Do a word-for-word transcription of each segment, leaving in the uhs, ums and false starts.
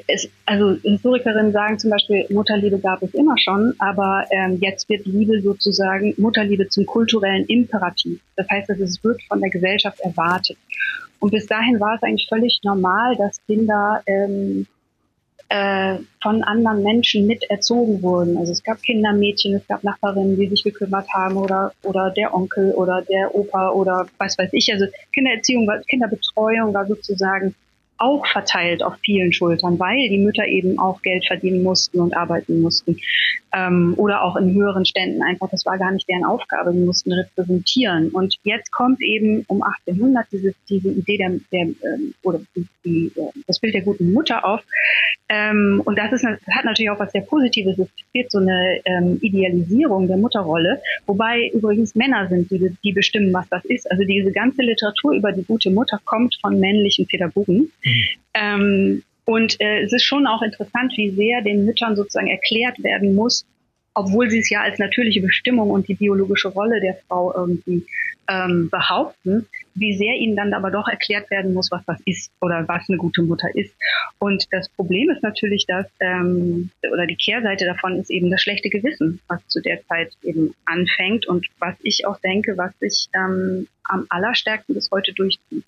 Es, also Historikerinnen sagen zum Beispiel, Mutterliebe gab es immer schon, aber ähm, jetzt wird Liebe sozusagen, Mutterliebe zum kulturellen Imperativ. Das heißt, es wird von der Gesellschaft erwartet. Und bis dahin war es eigentlich völlig normal, dass Kinder ähm, äh, von anderen Menschen mit erzogen wurden. Also es gab Kindermädchen, es gab Nachbarinnen, die sich gekümmert haben oder oder der Onkel oder der Opa oder was weiß ich. Also Kindererziehung, war, Kinderbetreuung war sozusagen auch verteilt auf vielen Schultern, weil die Mütter eben auch Geld verdienen mussten und arbeiten mussten. Ähm, oder auch in höheren Ständen einfach, das war gar nicht deren Aufgabe, die mussten repräsentieren. Und jetzt kommt eben um achtzehnhundert diese, diese Idee der, der ähm, oder die, die, das Bild der guten Mutter auf. Ähm, und das ist, das hat natürlich auch was sehr Positives. Es gibt so eine ähm, Idealisierung der Mutterrolle, wobei übrigens Männer sind, die, die bestimmen, was das ist. Also diese ganze Literatur über die gute Mutter kommt von männlichen Pädagogen. Mhm. Ähm, und äh, es ist schon auch interessant, wie sehr den Müttern sozusagen erklärt werden muss, obwohl sie es ja als natürliche Bestimmung und die biologische Rolle der Frau irgendwie ähm, behaupten, wie sehr ihnen dann aber doch erklärt werden muss, was das ist oder was eine gute Mutter ist. Und das Problem ist natürlich, dass, ähm, oder die Kehrseite davon ist eben das schlechte Gewissen, was zu der Zeit eben anfängt und was ich auch denke, was sich ähm, am allerstärksten bis heute durchzieht.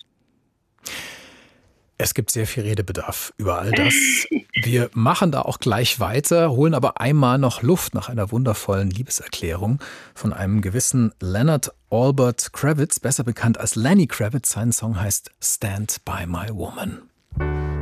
Es gibt sehr viel Redebedarf über all das. Wir machen da auch gleich weiter, holen aber einmal noch Luft nach einer wundervollen Liebeserklärung von einem gewissen Leonard Albert Kravitz, besser bekannt als Lenny Kravitz. Sein Song heißt Stand by My Woman.